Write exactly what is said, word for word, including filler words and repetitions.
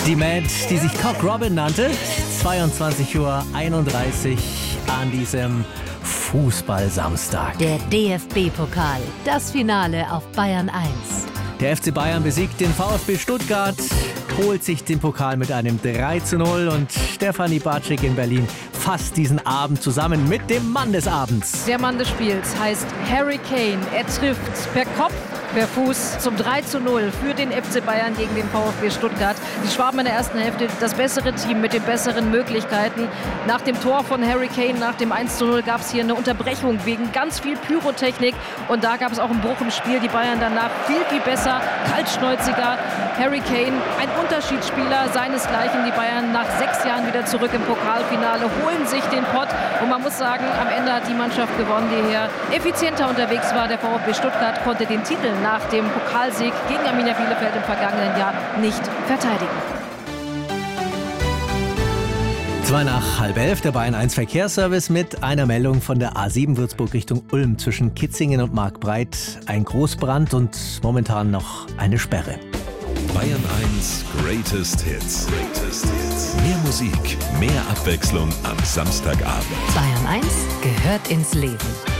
Die Band, die sich Cock Robin nannte, zweiundzwanzig Uhr einunddreißig an diesem Fußball-Samstag. Der D F B-Pokal, das Finale auf Bayern eins. Der F C Bayern besiegt den VfB Stuttgart, holt sich den Pokal mit einem drei zu null und Stefanie Bartschik in Berlin fasst diesen Abend zusammen mit dem Mann des Abends. Der Mann des Spiels heißt Harry Kane. Er trifft per Kopf, per Fuß zum drei zu null für den F C Bayern gegen den VfB Stuttgart. Die Schwaben in der ersten Hälfte das bessere Team mit den besseren Möglichkeiten. Nach dem Tor von Harry Kane, nach dem eins zu null, gab es hier eine Unterbrechung wegen ganz viel Pyrotechnik. Und da gab es auch einen Bruch im Spiel. Die Bayern danach viel, viel besser, kaltschnäuziger. Harry Kane, ein Unterschiedsspieler seinesgleichen. Die Bayern nach sechs Jahren wieder zurück im Pokalfinale, holen sich den Pott. Und man muss sagen, am Ende hat die Mannschaft gewonnen, die hier effizienter unterwegs war. Der VfB Stuttgart konnte den Titel nach dem Pokalsieg gegen Arminia Bielefeld im vergangenen Jahr nicht verteidigen. Zwei nach halb elf, der Bayern eins Verkehrsservice mit einer Meldung von der A sieben Würzburg Richtung Ulm zwischen Kitzingen und Markbreit. Ein Großbrand und momentan noch eine Sperre. Bayern eins Greatest Hits. Greatest Hits. Mehr Musik, mehr Abwechslung am Samstagabend. Bayern eins gehört ins Leben.